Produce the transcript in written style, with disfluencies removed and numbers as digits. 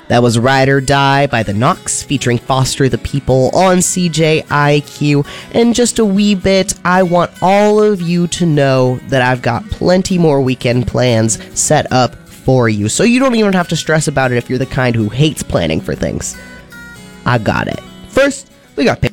That was Ride or Die by The Knocks, featuring Foster the People on CJIQ. In just a wee bit, I want all of you to know that I've got plenty more weekend plans set up for you, so you don't even have to stress about it if you're the kind who hates planning for things. I got it. First, we got